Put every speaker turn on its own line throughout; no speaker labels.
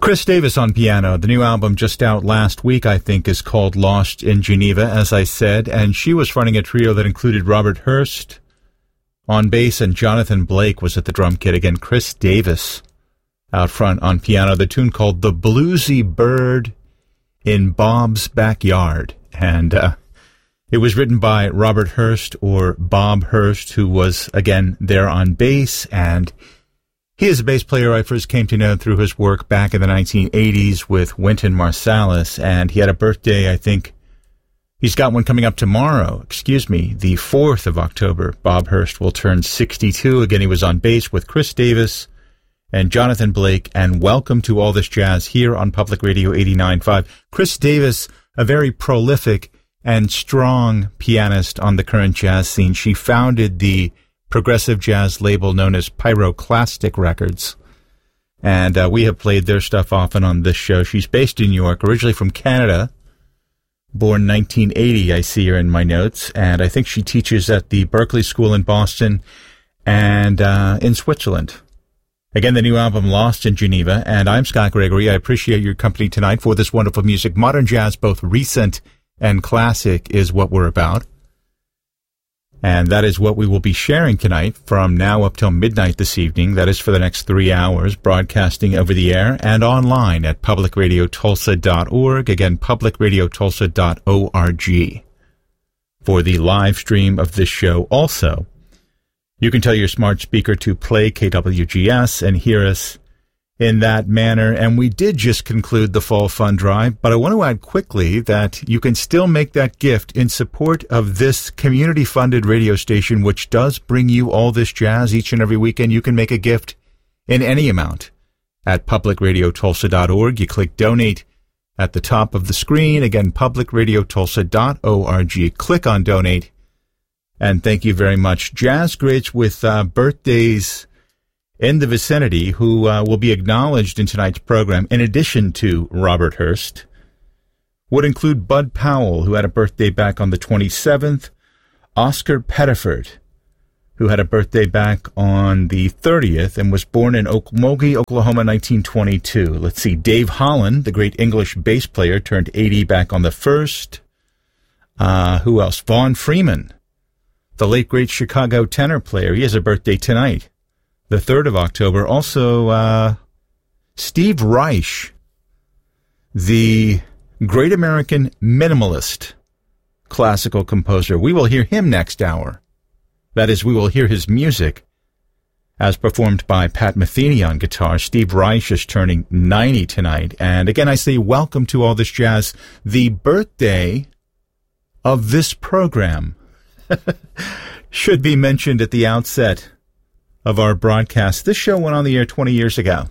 Chris Davis on piano. The new album just out last week, I think, is called Lost in Geneva, as I said, and she was running a trio that included Robert Hurst on bass and Jonathan Blake was at the drum kit. Again, Chris Davis out front on piano. The tune called The Bluesy Bird in Bob's Backyard, and it was written by Robert Hurst, or Bob Hurst, who was, again, there on bass, and he is a bass player I first came to know through his work back in the 1980s with Wynton Marsalis, and he had a birthday, I think, he's got one coming up tomorrow, the 4th of October. Bob Hurst will turn 62. Again, he was on bass with Chris Davis and Jonathan Blake, and welcome to All This Jazz here on Public Radio 89.5. Chris Davis, a very prolific and strong pianist on the current jazz scene. She founded the progressive jazz label known as Pyroclastic Records, and we have played their stuff often on this show. She's based in New York, originally from Canada, born 1980, I see her in my notes, and I think she teaches at the Berklee School in Boston and in Switzerland. Again, the new album, Lost in Geneva, and I'm Scott Gregory. I appreciate your company tonight for this wonderful music. Modern jazz, both recent and classic, is what we're about. And that is what we will be sharing tonight from now up till midnight this evening. That is for the next 3 hours, broadcasting over the air and online at publicradiotulsa.org. Again, publicradiotulsa.org for the live stream of this show. Also, you can tell your smart speaker to play KWGS and hear us in that manner. And we did just conclude the Fall Fund Drive, but I want to add quickly that you can still make that gift in support of this community-funded radio station, which does bring you all this jazz each and every weekend. You can make a gift in any amount at publicradiotulsa.org. You click Donate at the top of the screen. Again, publicradiotulsa.org. Click on Donate, and thank you very much. Jazz greats with birthdays in the vicinity who will be acknowledged in tonight's program, in addition to Robert Hurst, would include Bud Powell, who had a birthday back on the 27th, Oscar Pettiford, who had a birthday back on the 30th and was born in Okmulgee, Oklahoma, 1922. Let's see, Dave Holland, the great English bass player, turned 80 back on the 1st. Who else? Vaughn Freeman, the late great Chicago tenor player. He has a birthday tonight, the 3rd of October. Also, Steve Reich, the great American minimalist classical composer. We will hear him next hour. That is, we will hear his music as performed by Pat Metheny on guitar. Steve Reich is turning 90 tonight. And again, I say welcome to All This Jazz, the birthday of this program. Should be mentioned at the outset of our broadcast. This show went on the air 20 years ago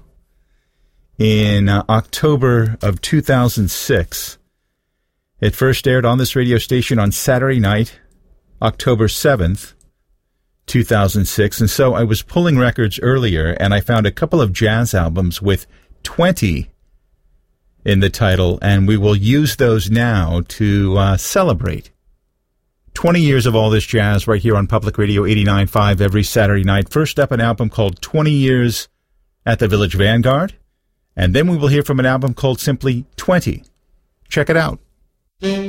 in October of 2006. It first aired on this radio station on Saturday night, October 7th, 2006. And so I was pulling records earlier, and I found a couple of jazz albums with 20 in the title, and we will use those now to celebrate 20 years of All This Jazz right here on Public Radio 89.5 every Saturday night. First up, an album called 20 Years at the Village Vanguard, and then we will hear from an album called simply 20. Check it out.